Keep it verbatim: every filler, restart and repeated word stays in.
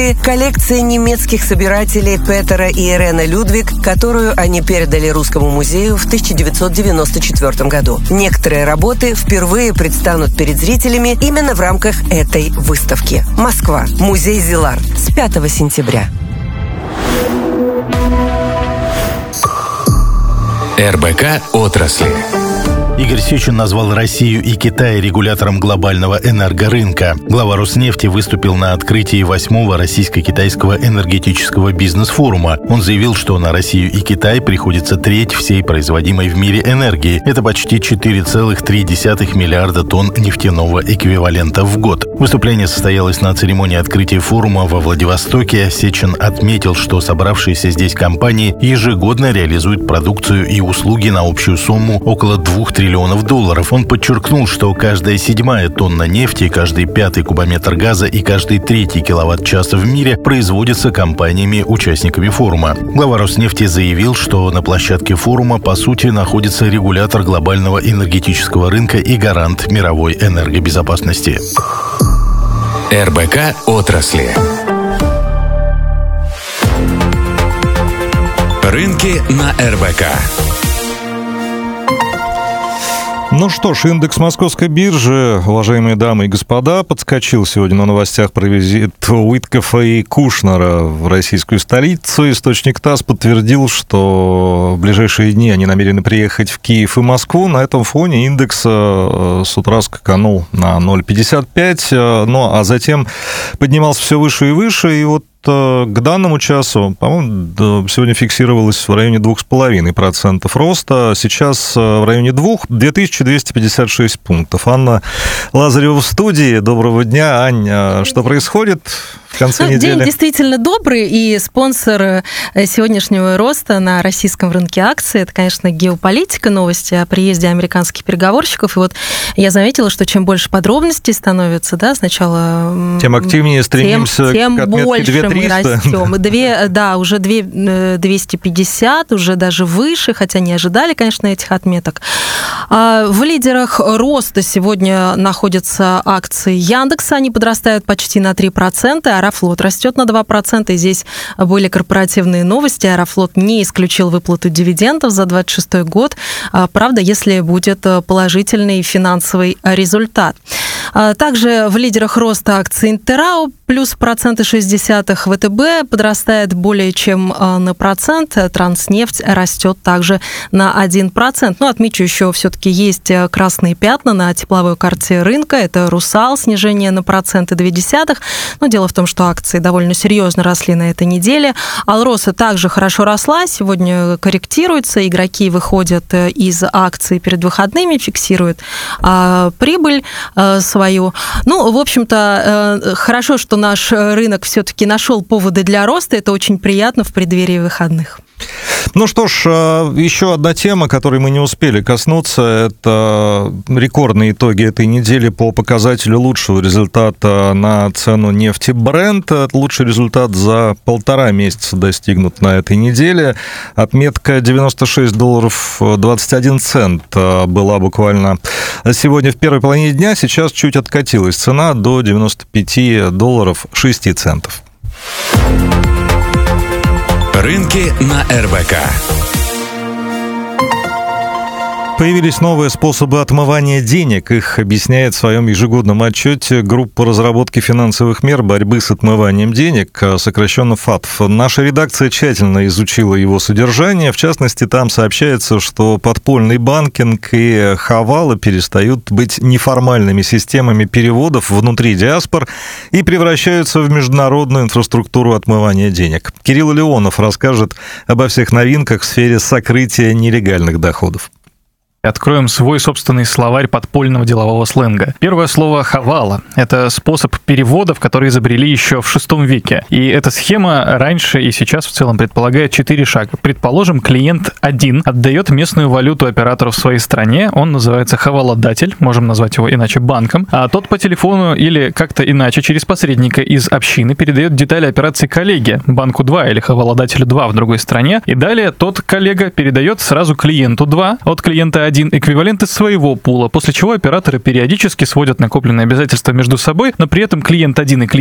Первые – коллекция немецких собирателей Петера и Ирена Людвиг, которую они передали Русскому музею в тысяча девятьсот девяносто четвёртом году. Некоторые работы впервые предстанут перед зрителями именно в рамках этой выставки. Москва. Музей Зилар. С пятого сентября. эр бэ ка отрасли. Игорь Сечин назвал Россию и Китай регулятором глобального энергорынка. Глава Роснефти выступил на открытии восьмого российско-китайского энергетического бизнес-форума. Он заявил, что на Россию и Китай приходится треть всей производимой в мире энергии. Это почти четыре целых три десятых миллиарда тонн нефтяного эквивалента в год. Выступление состоялось на церемонии открытия форума во Владивостоке. Сечин отметил, что собравшиеся здесь компании ежегодно реализуют продукцию и услуги на общую сумму около двух триллионов долларов. Он подчеркнул, что каждая седьмая тонна нефти, каждый пятый кубометр газа и каждый третий киловатт-час в мире производится компаниями-участниками форума. Глава Роснефти заявил, что на площадке форума по сути находится регулятор глобального энергетического рынка и гарант мировой энергобезопасности. эр бэ ка отрасли. Рынки на эр бэ ка. Ну что ж, индекс Московской биржи, уважаемые дамы и господа, подскочил сегодня на новостях про визит Уиткофа и Кушнера в российскую столицу. Источник ТАСС подтвердил, что в ближайшие дни они намерены приехать в Киев и Москву. На этом фоне индекс с утра скаканул на ноль целых пятьдесят пять сотых, ну а затем поднимался все выше и выше, и вот к данному часу, по-моему, сегодня фиксировалось в районе двух с половиной процентов роста. Сейчас в районе двух, две тысячи двести пятьдесят шесть пунктов. Анна Лазарева в студии. Доброго дня, Ань. Что происходит в конце ну, недели? День действительно добрый, и спонсор сегодняшнего роста на российском рынке акций — это, конечно, геополитика, новости о приезде американских переговорщиков. И вот я заметила, что чем больше подробностей становится, да, сначала... Тем активнее стремимся тем, к отметке больше две тысячи триста. Мы растем. Две, да, уже двести пятьдесят, уже даже выше, хотя не ожидали, конечно, этих отметок. В лидерах роста сегодня находятся акции Яндекса, они подрастают почти на три процента, Аэрофлот растет на два процента, и здесь были корпоративные новости, Аэрофлот не исключил выплату дивидендов за двадцать шестой год, правда, если будет положительный финансовый результат. Также в лидерах роста акции Интерау плюс процент и шесть десятых, ВТБ подрастает более чем на процент, Транснефть растет также на один процент. Но отмечу еще, все-таки есть красные пятна на тепловой карте рынка, это Русал, снижение на процент и две десятых. Но дело в том, что акции довольно серьезно росли на этой неделе. Алроса также хорошо росла, сегодня корректируется, игроки выходят из акций перед выходными, фиксируют а, прибыль а, свою. Ну, в общем-то, а, хорошо, что наш рынок все-таки нашел поводы для роста, это очень приятно в преддверии выходных. Ну что ж, еще одна тема, которой мы не успели коснуться, это рекордные итоги этой недели по показателю лучшего результата на цену нефти Brent. Лучший результат за полтора месяца достигнут на этой неделе. Отметка девяносто шесть долларов двадцать один цент была буквально сегодня в первой половине дня, сейчас чуть откатилась цена до девяносто пять долларов шесть центов. Рынки на эр бэ ка. Появились новые способы отмывания денег. Их объясняет в своем ежегодном отчете группа разработки финансовых мер борьбы с отмыванием денег, сокращенно ФАТФ. Наша редакция тщательно изучила его содержание. В частности, там сообщается, что подпольный банкинг и хавалы перестают быть неформальными системами переводов внутри диаспор и превращаются в международную инфраструктуру отмывания денег. Кирилл Леонов расскажет обо всех новинках в сфере сокрытия нелегальных доходов. Откроем свой собственный словарь подпольного делового сленга. Первое слово «хавала» — это способ переводов, который изобрели еще в шестом веке. И эта схема раньше и сейчас в целом предполагает четыре шага. Предположим, клиент один отдает местную валюту оператору в своей стране, он называется хаваладатель, можем назвать его иначе банком, а тот по телефону или как-то иначе через посредника из общины передает детали операции коллеге, банку два или хаваладателю два в другой стране, и далее тот коллега передает сразу клиенту два от клиента один эквивалент из своего пула, после чего операторы периодически сводят накопленные обязательства между собой, но при этом клиент один и клиент